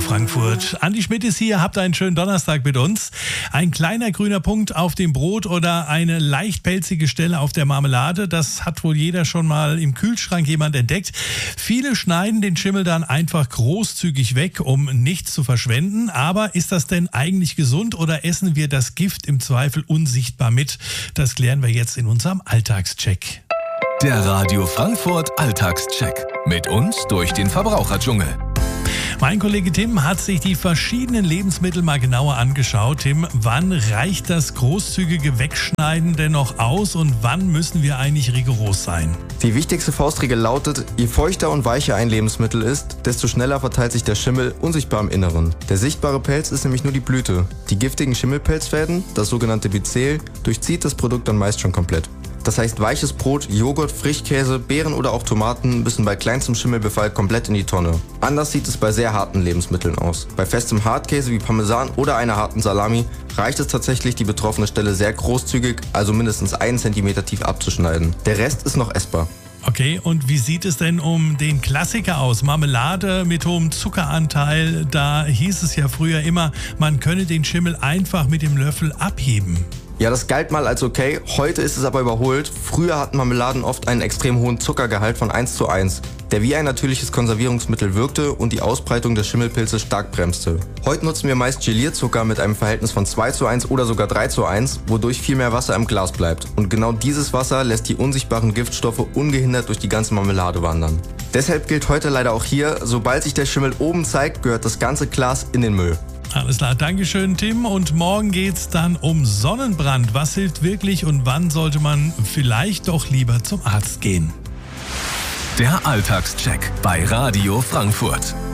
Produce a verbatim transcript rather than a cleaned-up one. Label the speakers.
Speaker 1: Frankfurt. Andi Schmidt ist hier, habt einen schönen Donnerstag mit uns. Ein kleiner grüner Punkt auf dem Brot oder eine leicht pelzige Stelle auf der Marmelade, das hat wohl jeder schon mal im Kühlschrank jemand entdeckt. Viele schneiden den Schimmel dann einfach großzügig weg, um nichts zu verschwenden. Aber ist das denn eigentlich gesund oder essen wir das Gift im Zweifel unsichtbar mit? Das klären wir jetzt in unserem Alltagscheck.
Speaker 2: Der Radio Frankfurt Alltagscheck. Mit uns durch den Verbraucherdschungel.
Speaker 1: Mein Kollege Tim hat sich die verschiedenen Lebensmittel mal genauer angeschaut. Tim, wann reicht das großzügige Wegschneiden denn noch aus und wann müssen wir eigentlich rigoros sein?
Speaker 3: Die wichtigste Faustregel lautet, je feuchter und weicher ein Lebensmittel ist, desto schneller verteilt sich der Schimmel unsichtbar im Inneren. Der sichtbare Pelz ist nämlich nur die Blüte. Die giftigen Schimmelpelzfäden, das sogenannte Myzel, durchzieht das Produkt dann meist schon komplett. Das heißt, weiches Brot, Joghurt, Frischkäse, Beeren oder auch Tomaten müssen bei kleinstem Schimmelbefall komplett in die Tonne. Anders sieht es bei sehr harten Lebensmitteln aus. Bei festem Hartkäse wie Parmesan oder einer harten Salami reicht es tatsächlich, die betroffene Stelle sehr großzügig, also mindestens einen Zentimeter tief abzuschneiden. Der Rest ist noch essbar.
Speaker 1: Okay, und wie sieht es denn um den Klassiker aus? Marmelade mit hohem Zuckeranteil, da hieß es ja früher immer, man könne den Schimmel einfach mit dem Löffel abheben.
Speaker 3: Ja, das galt mal als okay, heute ist es aber überholt. Früher hatten Marmeladen oft einen extrem hohen Zuckergehalt von eins zu eins, der wie ein natürliches Konservierungsmittel wirkte und die Ausbreitung der Schimmelpilze stark bremste. Heute nutzen wir meist Gelierzucker mit einem Verhältnis von zwei zu eins oder sogar drei zu eins, wodurch viel mehr Wasser im Glas bleibt. Und genau dieses Wasser lässt die unsichtbaren Giftstoffe ungehindert durch die ganze Marmelade wandern. Deshalb gilt heute leider auch hier, sobald sich der Schimmel oben zeigt, gehört das ganze Glas in den Müll.
Speaker 1: Alles klar, Dankeschön Tim. Und morgen geht's dann um Sonnenbrand. Was hilft wirklich und wann sollte man vielleicht doch lieber zum Arzt gehen?
Speaker 2: Der Alltagscheck bei Radio Frankfurt.